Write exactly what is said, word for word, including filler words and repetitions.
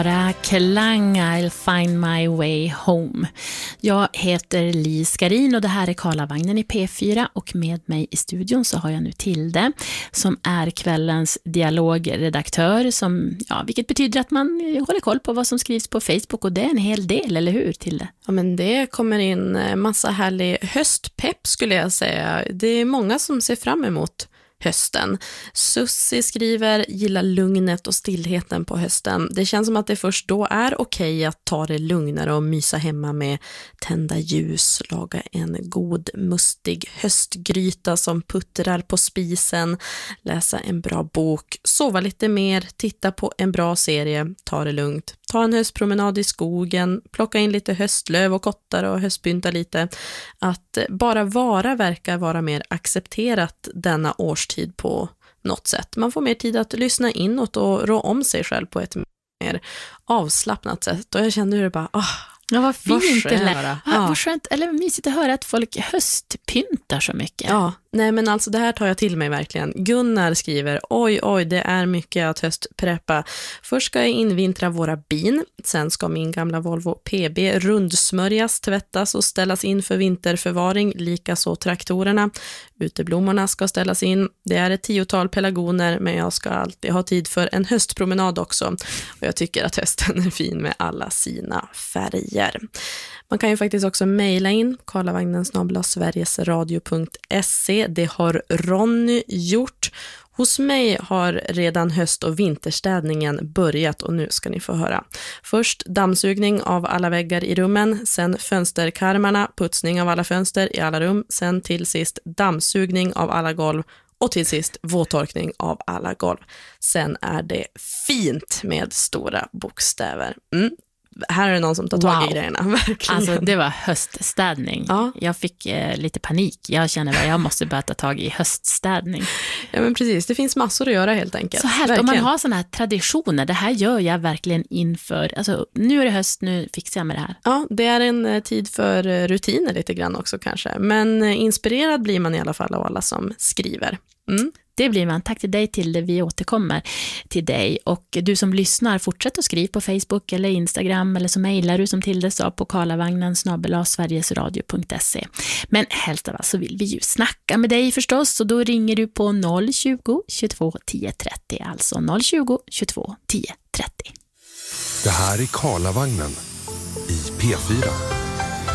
Klang, I'll find my way home. Jag heter Li Skarin och det här är Karlavagnen i P fyra och med mig i studion så har jag nu Tilde som är kvällens dialogredaktör som, ja, vilket betyder att man håller koll på vad som skrivs på Facebook och det är en hel del, eller hur Tilde? Ja, men det kommer in massa härlig höstpepp skulle jag säga. Det är många som ser fram emot hösten. Sussi skriver, gillar lugnet och stillheten på hösten. Det känns som att det först då är okej att ta det lugnare och mysa hemma med tända ljus, laga en god mustig höstgryta som puttrar på spisen, läsa en bra bok, sova lite mer, titta på en bra serie, ta det lugnt, ta en höstpromenad i skogen, plocka in lite höstlöv och kottar och höstpynta lite. Att bara vara verkar vara mer accepterat denna årstid på något sätt. Man får mer tid att lyssna inåt och rå om sig själv på ett mer avslappnat sätt. Och jag kände hur det bara, åh, ja, vad fint det lät. Ja. Ja, vad skönt, eller mysigt att höra att folk höstpyntar så mycket. Ja, nej men alltså det här tar jag till mig verkligen. Gunnar skriver, oj oj det är mycket att höstpreppa. Först ska jag invintra våra bin, sen ska min gamla Volvo P B rundsmörjas, tvättas och ställas in för vinterförvaring, likaså traktorerna. Uteblommorna ska ställas in. Det är ett tiotal pelargoner men jag ska alltid ha tid för en höstpromenad också. Och jag tycker att hösten är fin med alla sina färger. Man kan ju faktiskt också mejla in karlavagnen snabel-a sverigesradio punkt se. Det har Ronny gjort. Hos mig har redan höst- och vinterstädningen börjat och nu ska ni få höra. Först dammsugning av alla väggar i rummen, sen fönsterkarmarna, putsning av alla fönster i alla rum, sen till sist dammsugning av alla golv och till sist våttorkning av alla golv. Sen är det fint med stora bokstäver. Mm. Här är det någon som tar tag i wow. grejerna, verkligen. Alltså det var höststädning. Ja. Jag fick eh, lite panik. Jag känner att jag måste börja ta tag i höststädning. Ja men precis, det finns massor att göra helt enkelt. Så här, om man har såna här traditioner, det här gör jag verkligen inför, alltså nu är det höst, nu fixar jag med det här. Ja, det är en eh, tid för eh, rutiner lite grann också kanske. Men eh, inspirerad blir man i alla fall av alla som skriver. Mm. Det blir man. Tack till dig till det. Vi återkommer till dig. Och du som lyssnar, fortsätt att skriva på Facebook eller Instagram eller så mejlar du som Tilde sa på karlavagnen snabel-a sverigesradio punkt se. Men helst av allt så vill vi ju snacka med dig förstås och då ringer du på noll tjugo, tjugotvå, tio trettio, alltså noll tjugo, tjugotvå, tio trettio. Det här är Karlavagnen i P fyra.